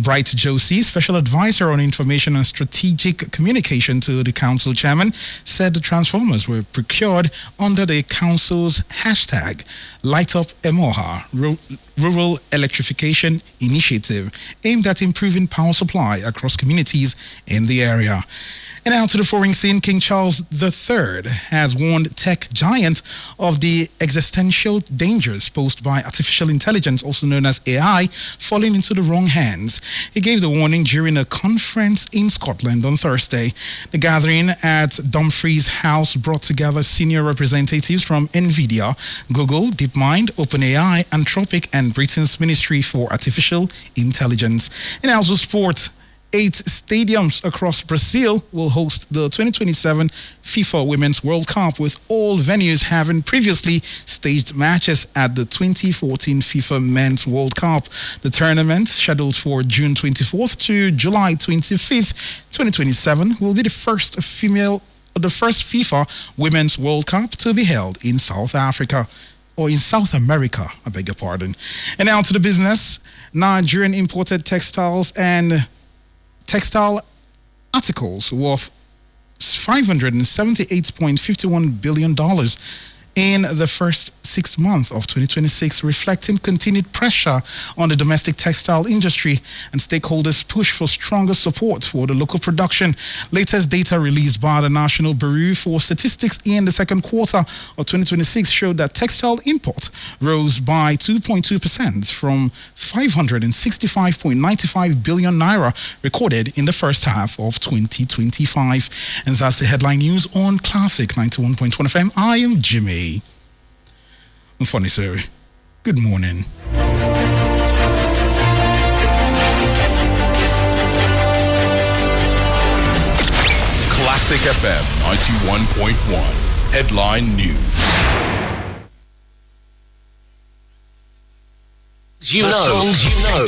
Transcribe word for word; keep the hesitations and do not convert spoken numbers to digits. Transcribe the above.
Bright Josie, Special Advisor on Information and Strategic Communication to the Council Chairman, said the transformers were procured under the Council's hashtag Light Up Emoha Rural Electrification Initiative, aimed at improving power supply across communities in the area. And now to the foreign scene, King Charles the Third has warned tech giants of the existential dangers posed by artificial intelligence, also known as A I, falling into the wrong hands. He gave the warning during a conference in Scotland on Thursday. The gathering at Dumfries House brought together senior representatives from NVIDIA, Google, DeepMind, OpenAI, Anthropic, and Britain's Ministry for Artificial Intelligence. And also sport. Eight stadiums across Brazil will host the twenty twenty-seven FIFA Women's World Cup, with all venues having previously staged matches at the twenty fourteen FIFA Men's World Cup. The tournament, scheduled for June twenty-fourth to July twenty-fifth, twenty twenty-seven, will be the first female, the first FIFA Women's World Cup to be held in South Africa. Or in South America, I beg your pardon. And now to the business. Nigerian imported textiles and textile articles worth five hundred seventy-eight point five one billion dollars in the first six months of twenty twenty-six, reflecting continued pressure on the domestic textile industry and stakeholders' push for stronger support for the local production. Latest data released by the National Bureau for Statistics in the second quarter of twenty twenty-six showed that textile import rose by two point two percent from five hundred sixty-five point nine five billion naira recorded in the first half of twenty twenty-five. And that's the headline news on Classic ninety-one point one F M. I am Jimmy. Funny, sir. Good morning. Classic F M ninety-one point one. Headline News. You know, songs you know.